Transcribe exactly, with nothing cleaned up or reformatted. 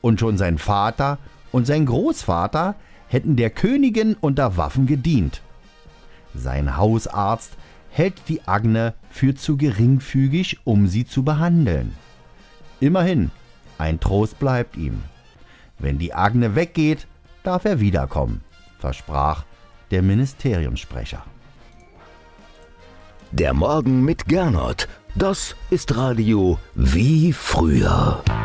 Und schon sein Vater und sein Großvater hätten der Königin unter Waffen gedient. Sein Hausarzt hält die Agne für zu geringfügig, um sie zu behandeln. Immerhin, ein Trost bleibt ihm. Wenn die Agne weggeht, darf er wiederkommen, versprach der Ministeriumssprecher. Der Morgen mit Gernot, das ist Radio wie früher.